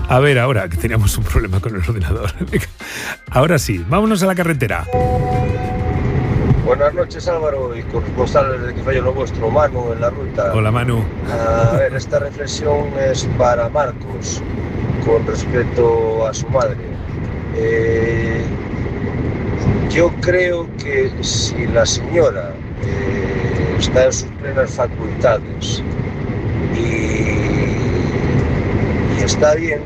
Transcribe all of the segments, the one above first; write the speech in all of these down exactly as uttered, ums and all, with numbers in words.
A ver, ahora que teníamos un problema con el ordenador. Ahora sí, vámonos a la carretera. Buenas noches, Álvaro, y corresponsal de Que Fallo Lo Vuestro, Manu, en la ruta. Hola, Manu. A ver, esta reflexión es para Marcos, con respecto a su madre. Eh, yo creo que si la señora eh, está en sus plenas facultades y, y está bien,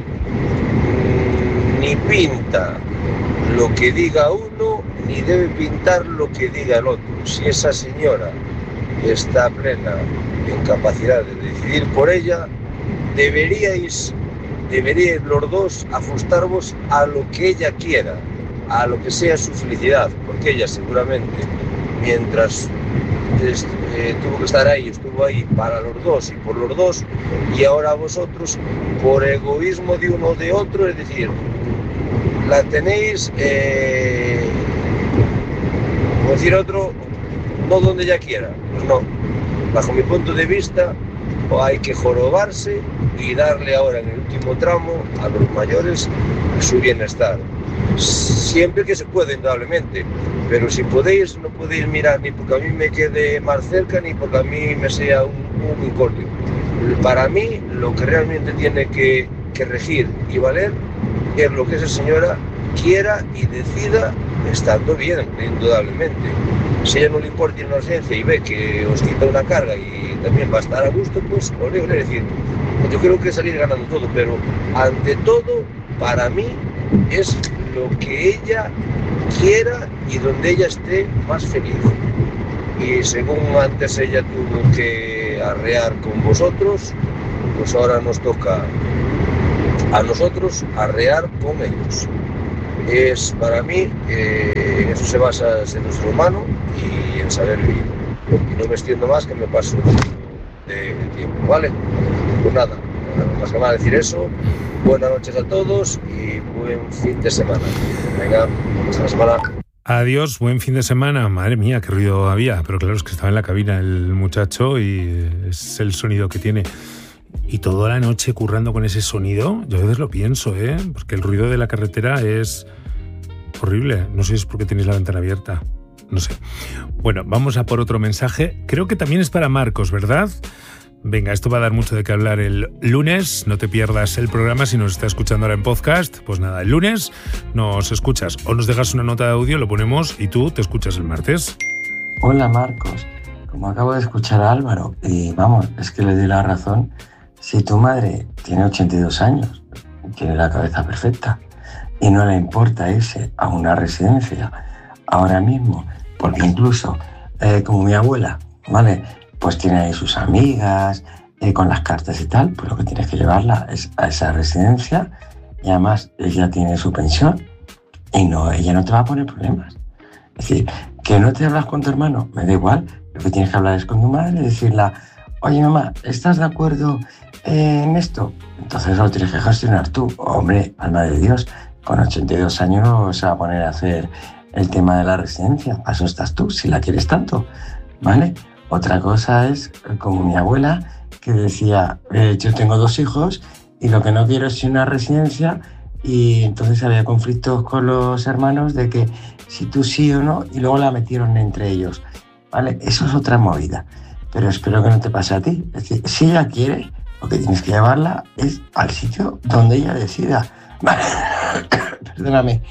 ni pinta lo que diga uno, ni debe pintar lo que diga el otro. Si esa señora está plena en capacidad de decidir por ella, deberíais, deberíais los dos ajustaros a lo que ella quiera, a lo que sea su felicidad, porque ella seguramente, mientras eh, tuvo que estar ahí, estuvo ahí para los dos y por los dos, y ahora vosotros, por egoísmo de uno o de otro, es decir, la tenéis, eh, como decir otro, no donde ella quiera. Pues no, bajo mi punto de vista, hay que jorobarse y darle ahora en el último tramo a los mayores su bienestar. Siempre que se puede, indudablemente, pero si podéis, no podéis mirar ni porque a mí me quede más cerca ni porque a mí me sea un, un incordio. Para mí, lo que realmente tiene que, que regir y valer es lo que esa señora quiera y decida, estando bien, indudablemente. Si a ella no le importa la inocencia y ve que os quita una carga y también va a estar a gusto, pues ole, ole, es decir, yo creo que salir ganando todo, pero ante todo, para mí, es lo que ella quiera y donde ella esté más feliz. Y según antes ella tuvo que arrear con vosotros, pues ahora nos toca a nosotros arrear con ellos. Es para mí, eh, en eso se basa ser nuestro humano y en saber vivir. Y no me extiendo más, que me paso de, de tiempo, ¿vale? Pues nada, nada más que nada decir eso. Buenas noches a todos y buen fin de semana. Venga, hasta la semana. Adiós, buen fin de semana. Madre mía, qué ruido había. Pero claro, es que estaba en la cabina el muchacho y es el sonido que tiene. Y toda la noche currando con ese sonido, yo a veces lo pienso, ¿eh? Porque el ruido de la carretera es horrible. No sé si es porque tenéis la ventana abierta. No sé. Bueno, vamos a por otro mensaje. Creo que también es para Marcos, ¿verdad? Venga, esto va a dar mucho de qué hablar el lunes. No te pierdas el programa si nos está escuchando ahora en podcast. Pues nada, el lunes nos escuchas o nos dejas una nota de audio, lo ponemos y tú te escuchas el martes. Hola, Marcos. Como acabo de escuchar a Álvaro, y vamos, es que le doy la razón. Si tu madre tiene ochenta y dos años, tiene la cabeza perfecta y no le importa irse a una residencia ahora mismo, porque incluso eh, como mi abuela, ¿vale? Pues tiene ahí sus amigas eh, con las cartas y tal, pues lo que tienes que llevarla es a esa residencia y además ella tiene su pensión y no, ella no te va a poner problemas. Es decir, que no te hablas con tu hermano, me da igual, lo que tienes que hablar es con tu madre y decirle, oye mamá, ¿estás de acuerdo en esto? Entonces lo tienes que gestionar tú. Hombre, alma de Dios, con ochenta y dos años no se va a poner a hacer el tema de la residencia. A eso estás tú, si la quieres tanto, ¿vale? Otra cosa es, como mi abuela, que decía, eh, yo tengo dos hijos y lo que no quiero es una residencia, y entonces había conflictos con los hermanos de que si tú sí o no, y luego la metieron entre ellos, ¿vale? Eso es otra movida, pero espero que no te pase a ti. Es decir, si ella quiere, lo que tienes que llevarla es al sitio donde ella decida. Vale, perdóname.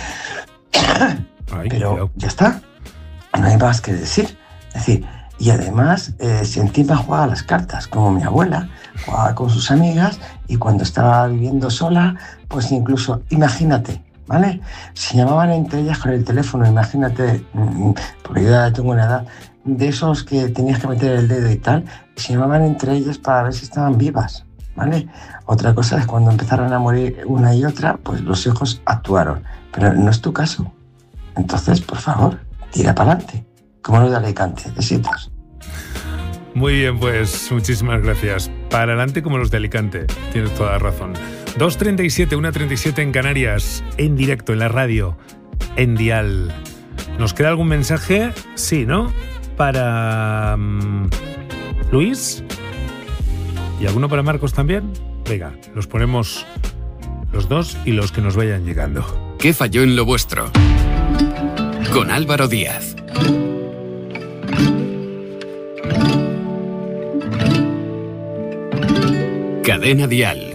Ay, pero cuidado. ya está, no hay más que decir. Es decir, y además, eh, si encima jugaba las cartas, como mi abuela, jugaba con sus amigas, y cuando estaba viviendo sola, pues incluso, imagínate, ¿vale? Se llamaban entre ellas con el teléfono, imagínate, porque yo ya tengo una edad, de esos que tenías que meter el dedo y tal, se llamaban entre ellas para ver si estaban vivas, ¿vale? Otra cosa es cuando empezaron a morir una y otra, pues los hijos actuaron, pero no es tu caso. Entonces, por favor, tira para adelante, como lo de Alicante. Besitos. Muy bien, pues muchísimas gracias. Para adelante como los de Alicante, tienes toda la razón. dos treinta y siete, una treinta y siete en Canarias, en directo, en la radio, en Dial. ¿Nos queda algún mensaje? Sí, ¿no? Para um, Luis. ¿Y alguno para Marcos también? Venga, los ponemos los dos y los que nos vayan llegando. ¿Qué falló en lo vuestro? Con Álvaro Díaz. Cadena Dial.